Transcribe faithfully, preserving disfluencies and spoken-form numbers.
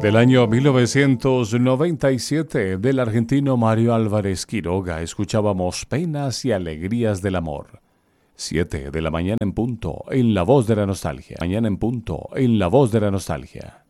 Del año mil novecientos noventa y siete, del argentino Mario Álvarez Quiroga, escuchábamos Penas y Alegrías del Amor. Siete de la mañana en punto, en La Voz de la Nostalgia. Mañana en punto, en La Voz de la Nostalgia.